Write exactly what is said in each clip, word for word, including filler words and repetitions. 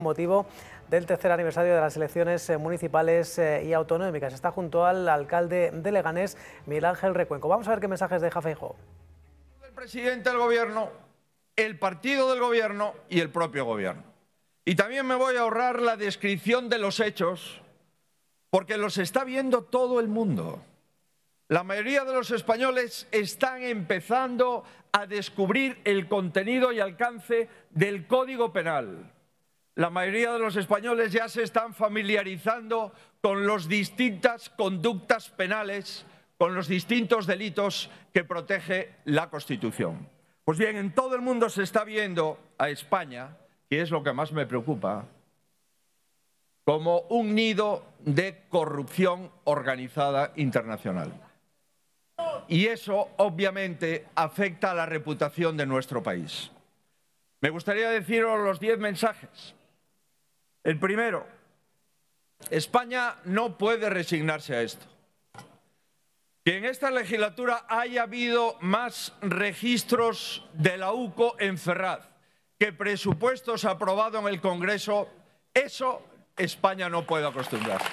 Motivo del tercer aniversario de las elecciones municipales y autonómicas. Está junto al alcalde de Leganés, Miguel Ángel Recuenco. Vamos a ver qué mensajes deja Feijóo. El presidente del gobierno, el partido del gobierno y el propio gobierno. Y también me voy a ahorrar la descripción de los hechos, porque los está viendo todo el mundo. La mayoría de los españoles están empezando a descubrir el contenido y alcance del Código Penal. La mayoría de los españoles ya se están familiarizando con las distintas conductas penales, con los distintos delitos que protege la Constitución. Pues bien, en todo el mundo se está viendo a España, que es lo que más me preocupa, como un nido de corrupción organizada internacional. Y eso, obviamente, afecta a la reputación de nuestro país. Me gustaría deciros los diez mensajes. El primero, España no puede resignarse a esto. Que en esta legislatura haya habido más registros de la U C O en Ferraz que presupuestos aprobados en el Congreso, eso España no puede acostumbrarse.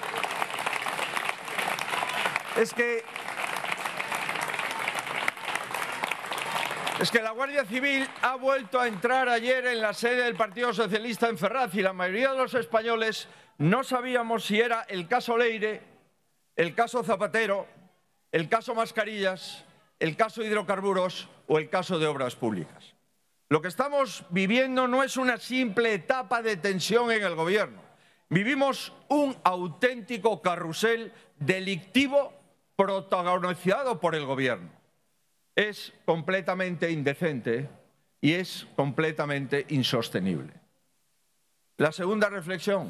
Es que, es que la Guardia Civil ha vuelto a entrar ayer en la sede del Partido Socialista en Ferraz y la mayoría de los españoles no sabíamos si era el caso Leire, el caso Zapatero, el caso Mascarillas, el caso Hidrocarburos o el caso de Obras Públicas. Lo que estamos viviendo no es una simple etapa de tensión en el gobierno. Vivimos un auténtico carrusel delictivo protagonizado por el gobierno. Es completamente indecente y es completamente insostenible. La segunda reflexión.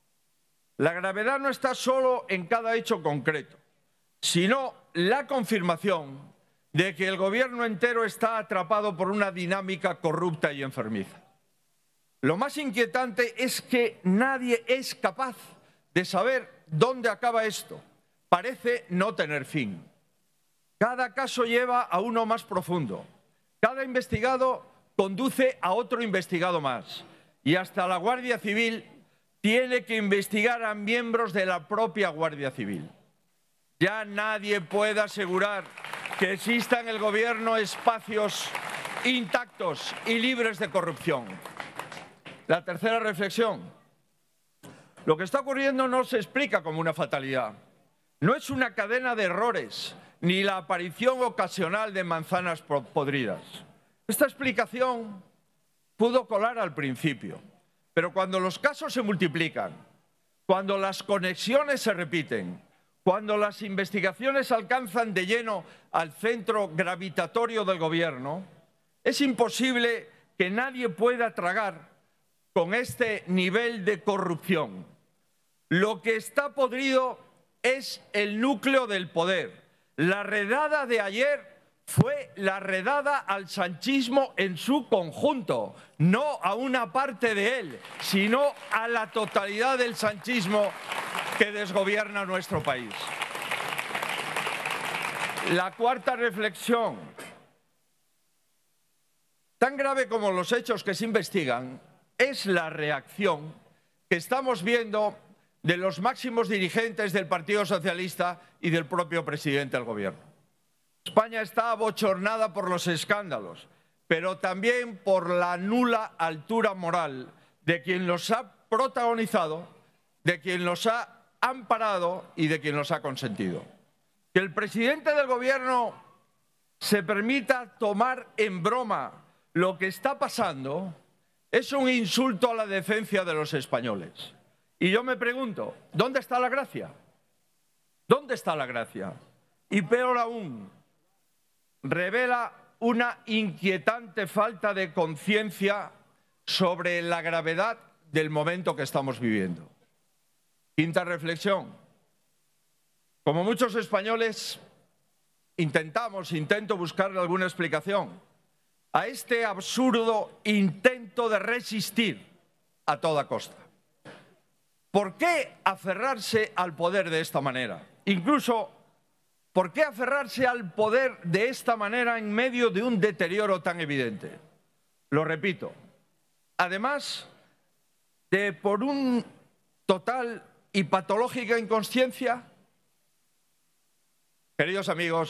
La gravedad no está solo en cada hecho concreto, sino la confirmación de que el gobierno entero está atrapado por una dinámica corrupta y enfermiza. Lo más inquietante es que nadie es capaz de saber dónde acaba esto. Parece no tener fin. Cada caso lleva a uno más profundo. Cada investigado conduce a otro investigado más. Y hasta la Guardia Civil tiene que investigar a miembros de la propia Guardia Civil. Ya nadie puede asegurar que existan en el gobierno espacios intactos y libres de corrupción. La tercera reflexión. Lo que está ocurriendo no se explica como una fatalidad. No es una cadena de errores, ni la aparición ocasional de manzanas podridas. Esta explicación pudo colar al principio, pero cuando los casos se multiplican, cuando las conexiones se repiten, cuando las investigaciones alcanzan de lleno al centro gravitatorio del gobierno, es imposible que nadie pueda tragar con este nivel de corrupción. Lo que está podrido es el núcleo del poder. La redada de ayer fue la redada al sanchismo en su conjunto, no a una parte de él, sino a la totalidad del sanchismo que desgobierna nuestro país. La cuarta reflexión. Tan grave como los hechos que se investigan es la reacción que estamos viendo de los máximos dirigentes del Partido Socialista y del propio presidente del gobierno. España está abochornada por los escándalos, pero también por la nula altura moral de quien los ha protagonizado, de quien los ha amparado y de quien los ha consentido. Que el presidente del gobierno se permita tomar en broma lo que está pasando es un insulto a la decencia de los españoles. Y yo me pregunto, ¿dónde está la gracia? ¿Dónde está la gracia? Y peor aún, revela una inquietante falta de conciencia sobre la gravedad del momento que estamos viviendo. Quinta reflexión. Como muchos españoles, intentamos, intento buscarle alguna explicación a este absurdo intento de resistir a toda costa. ¿Por qué aferrarse al poder de esta manera? Incluso, ¿por qué aferrarse al poder de esta manera en medio de un deterioro tan evidente? Lo repito. Además, de por un total y patológica inconsciencia? Queridos amigos,